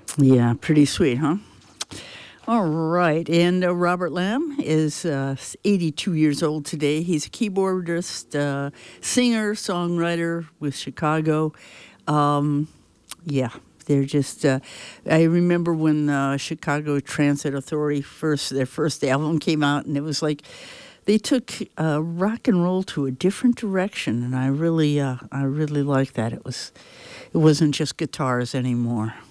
Yeah, pretty sweet, huh? All right. And Robert Lamb is 82 years old today. He's a keyboardist, singer, songwriter with Chicago. Um, yeah, they're just. I remember when Chicago Transit Authority their first album came out, and it was like they took rock and roll to a different direction, and I really like that. It wasn't just guitars anymore.